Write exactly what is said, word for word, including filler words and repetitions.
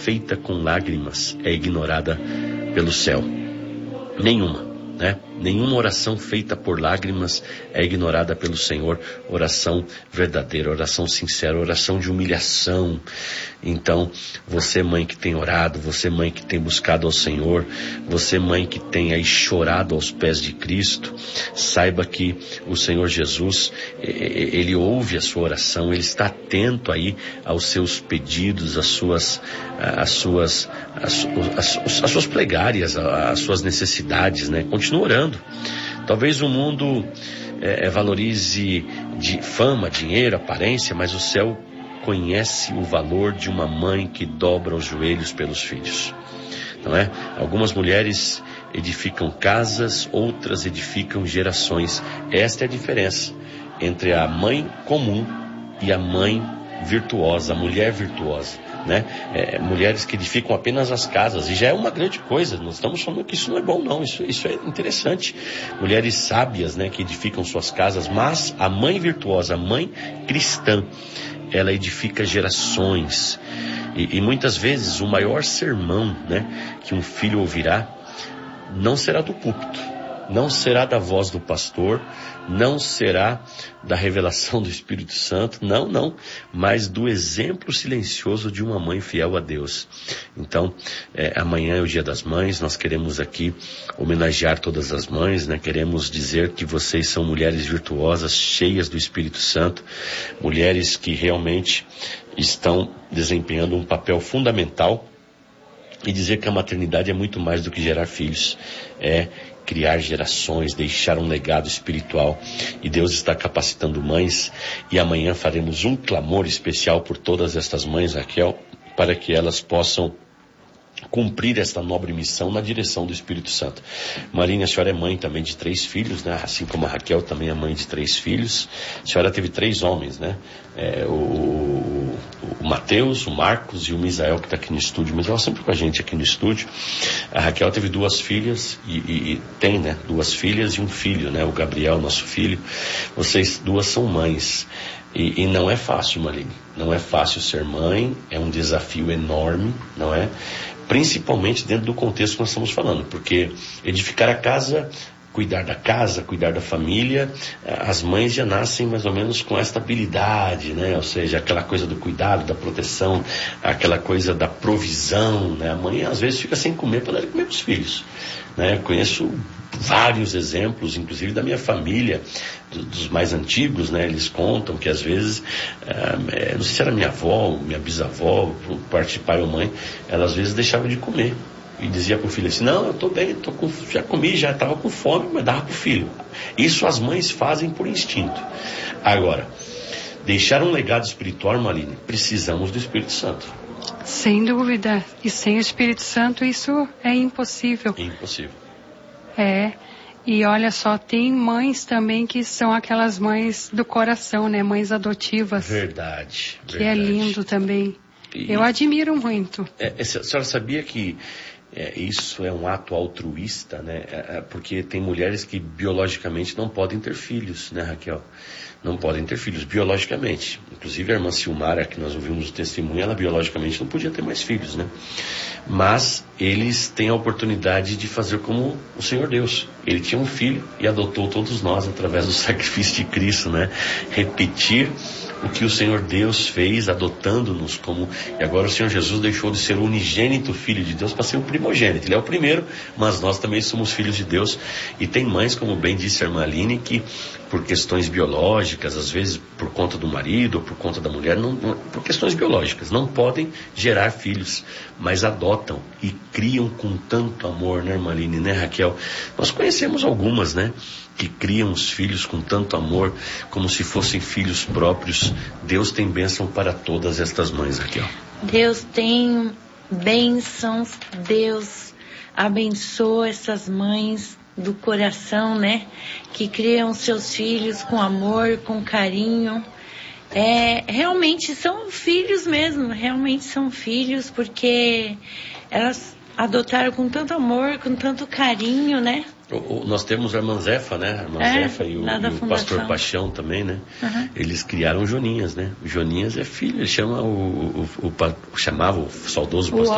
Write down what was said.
feita com lágrimas é ignorada pelo céu. Nenhuma, né? Nenhuma oração feita por lágrimas é ignorada pelo Senhor. Oração verdadeira, oração sincera, oração de humilhação. Então, você mãe que tem orado, você mãe que tem buscado ao Senhor, você mãe que tem aí chorado aos pés de Cristo, saiba que o Senhor Jesus, Ele ouve a sua oração, Ele está atento aí aos seus pedidos, às suas, às suas, às, às, às suas plegárias, às suas necessidades, né? Continua orando. Talvez o mundo é, valorize de fama, dinheiro, aparência, mas o céu conhece o valor de uma mãe que dobra os joelhos pelos filhos, não é? Algumas mulheres edificam casas, outras edificam gerações. Esta é a diferença entre a mãe comum e a mãe virtuosa, a mulher virtuosa, né? É, mulheres que edificam apenas as casas, e já é uma grande coisa. Nós estamos falando que isso não é bom, não. Isso, isso é interessante. Mulheres sábias, né, que edificam suas casas, mas a mãe virtuosa, a mãe cristã, ela edifica gerações. E, e muitas vezes o maior sermão, né, que um filho ouvirá não será do púlpito, não será da voz do pastor, não será da revelação do Espírito Santo, não, não, mas do exemplo silencioso de uma mãe fiel a Deus. Então, é, amanhã é o Dia das Mães, nós queremos aqui homenagear todas as mães, né? Queremos dizer que vocês são mulheres virtuosas, cheias do Espírito Santo, mulheres que realmente estão desempenhando um papel fundamental, e dizer que a maternidade é muito mais do que gerar filhos, é criar gerações, deixar um legado espiritual. E Deus está capacitando mães, e amanhã faremos um clamor especial por todas estas mães, Raquel, para que elas possam cumprir esta nobre missão na direção do Espírito Santo. Marina, a senhora é mãe também de três filhos, né? Assim como a Raquel também é mãe de três filhos. A senhora teve três homens, né? É, o, o, o Mateus, o Marcos e o Misael, que está aqui no estúdio. Mas ela sempre com a gente aqui no estúdio. A Raquel teve duas filhas e, e, e tem, né? Duas filhas e um filho, né? O Gabriel, nosso filho. Vocês duas são mães. E, e não é fácil, Marina. Não é fácil ser mãe. É um desafio enorme, não é? Principalmente dentro do contexto que nós estamos falando, porque edificar a casa, cuidar da casa, cuidar da família, as mães já nascem mais ou menos com esta habilidade, né? Ou seja, aquela coisa do cuidado, da proteção, aquela coisa da provisão, né? A mãe às vezes fica sem comer para dar de comer para os filhos, né? Conheço vários exemplos, inclusive da minha família, do, dos mais antigos, né? Eles contam que às vezes, é, não sei se era minha avó, minha bisavó, por parte de pai ou mãe, ela às vezes deixava de comer e dizia para o filho assim: não, eu estou bem, tô com, já comi, já estava com fome, mas dava para o filho. Isso as mães fazem por instinto. Agora, deixar um legado espiritual, Marina, precisamos do Espírito Santo. Sem dúvida. E sem o Espírito Santo isso é impossível. É impossível. É, e olha só, tem mães também que são aquelas mães do coração, né? Mães adotivas. Verdade. Que verdade. é lindo também. E, eu admiro muito. É, a senhora sabia que é, isso é um ato altruísta, né? É, porque tem mulheres que biologicamente não podem ter filhos, né, Raquel? Não podem ter filhos biologicamente. Inclusive a irmã Silmara, que nós ouvimos o testemunho, ela biologicamente não podia ter mais filhos, né? Mas eles têm a oportunidade de fazer como o Senhor Deus. Ele tinha um filho e adotou todos nós através do sacrifício de Cristo, né? Repetir o que o Senhor Deus fez, adotando-nos como... E agora o Senhor Jesus deixou de ser o unigênito Filho de Deus para ser o primogênito. Ele é o primeiro, mas nós também somos filhos de Deus. E tem mães, como bem disse a irmã Aline, que por questões biológicas, às vezes por conta do marido ou por conta da mulher, não, não, por questões biológicas, não podem gerar filhos, mas adotam e criam com tanto amor, né, irmã Aline, né, Raquel? Nós conhecemos algumas, né, que criam os filhos com tanto amor, como se fossem filhos próprios. Deus tem bênção para todas estas mães, Raquel. Deus tem bênçãos, Deus abençoa essas mães do coração, né? Que criam seus filhos com amor, com carinho. É, realmente são filhos mesmo, realmente são filhos, porque elas adotaram com tanto amor, com tanto carinho, né? O, o, nós temos a irmã Zefa, né? A irmã é, Zefa e o, e o pastor Paixão também, né? Uhum. Eles criaram o Joninhas, né? O Joninhas é filho, ele chama o, o, o, o chamava o saudoso pastor